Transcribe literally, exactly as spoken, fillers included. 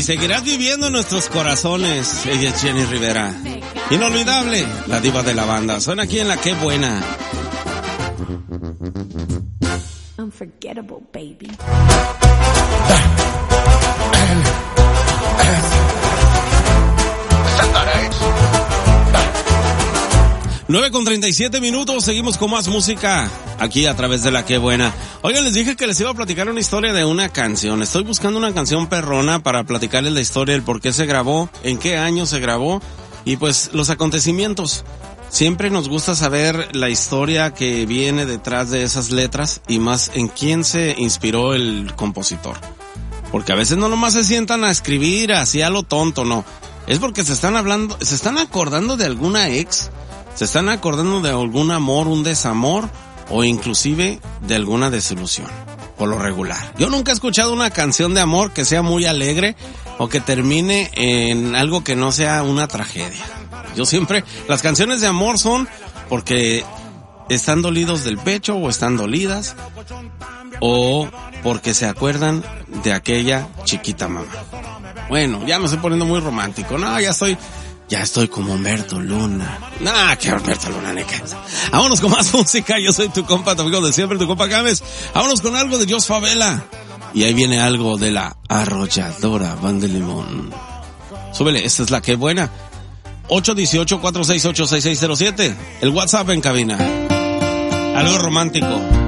Y seguirás viviendo en nuestros corazones. Ella es Jenny Rivera. Inolvidable, la diva de la banda. Suena aquí en La Qué Buena. Unforgettable, baby. nueve con treinta y siete minutos, seguimos con más música aquí a través de La Qué Buena. Oigan, les dije que les iba a platicar una historia de una canción. Estoy buscando una canción perrona para platicarles la historia, el por qué se grabó, en qué año se grabó y pues los acontecimientos. Siempre nos gusta saber la historia que viene detrás de esas letras y más en quién se inspiró el compositor. Porque a veces no nomás se sientan a escribir así a lo tonto, no. Es porque se están hablando, se están acordando de alguna ex, se están acordando de algún amor, un desamor o inclusive de alguna desilusión, por lo regular. Yo nunca he escuchado una canción de amor que sea muy alegre o que termine en algo que no sea una tragedia. Yo siempre, las canciones de amor son porque están dolidos del pecho o están dolidas o porque se acuerdan de aquella chiquita mamá. Bueno, ya me estoy poniendo muy romántico. No, ya estoy, ya estoy como Humberto Luna. Nah, que Humberto Luna, neca. Vámonos con más música. Yo soy tu compa, tu amigo de siempre, tu compa Gámez. Vámonos con algo de Jos Favela. Y ahí viene algo de la arrolladora Banda de Limón. Súbele, esta es La Qué Buena. ocho uno ocho, cuatro seis ocho, seis seis cero siete. El WhatsApp en cabina. Algo romántico.